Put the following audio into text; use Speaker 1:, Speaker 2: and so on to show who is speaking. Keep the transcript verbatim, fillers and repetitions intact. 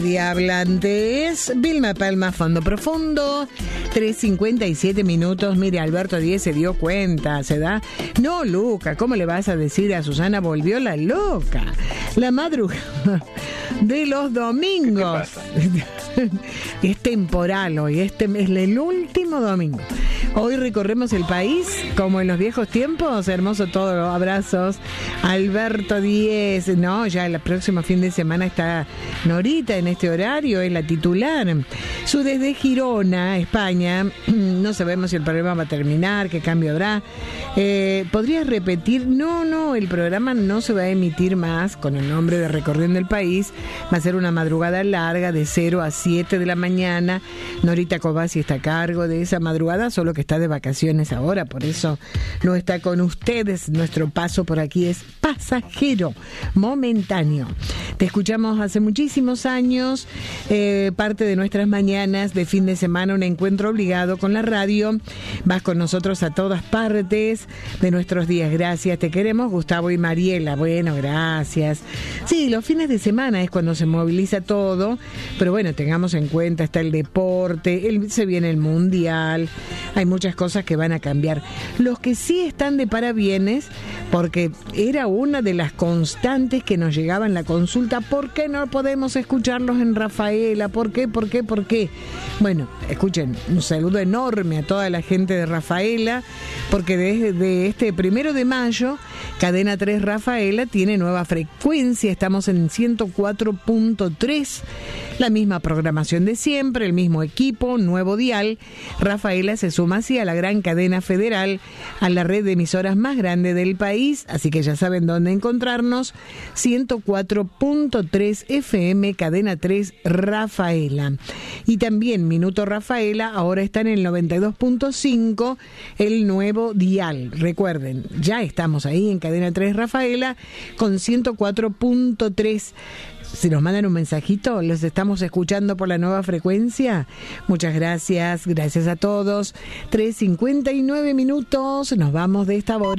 Speaker 1: Diablantes, Vilma Palma, Fondo Profundo, tres cincuenta y siete minutos. Mire, Alberto Díez se dio cuenta, ¿se da? No, Luca, ¿cómo le vas a decir a Susana? Volvió la loca. La madrugada de los domingos. Es temporal hoy, este es el último domingo. Hoy recorremos el país como en los viejos tiempos. Hermoso todo, abrazos. Alberto Díez, no, ya el próximo fin de semana está Norita en este horario, es la titular. Su desde Girona, España, no sabemos si el programa va a terminar, qué cambio habrá. Eh, ¿Podrías repetir? No, no, el programa no se va a emitir más con el nombre de Recorriendo el País. Va a ser una madrugada larga de cero a siete de la mañana. Norita Cobasi está a cargo de esa madrugada, solo que está de vacaciones ahora, por eso no está con ustedes. Nuestro paso por aquí es pasajero, momentáneo. Te escuchamos hace muchísimos años, eh, parte de nuestras mañanas de fin de semana, un encuentro obligado con la radio. Vas con nosotros a todas partes de nuestros días. Gracias, te queremos, Gustavo y Mariela. Bueno, gracias. Sí, los fines de semana es cuando se moviliza todo, pero bueno, tengamos en cuenta, está el deporte, el, se viene el mundial, hay muchas cosas que van a cambiar. Los que sí están de parabienes, porque era una de las constantes que nos llegaba en la consulta, ¿por qué no podemos escucharlos en Rafaela? ¿Por qué? ¿Por qué? ¿Por qué? Bueno, escuchen, un saludo enorme a toda la gente de Rafaela, porque desde este primero de mayo, Cadena tres Rafaela tiene nueva frecuencia, estamos en ciento cuatro punto tres, la misma programación de siempre, el mismo equipo, nuevo dial. Rafaela se suma así a la gran cadena federal, a la red de emisoras más grande del país, así que ya saben dónde encontrarnos, ciento cuatro punto tres F M, Cadena tres Rafaela. Y también Minuto Rafaela ahora está en el noventa y dos punto cinco, el nuevo dial. Recuerden, ya estamos ahí en Cadena tres Rafaela con ciento cuatro punto tres. Si nos mandan un mensajito, los estamos escuchando por la nueva frecuencia. Muchas gracias, gracias a todos. tres cincuenta y nueve minutos, nos vamos de esta hora.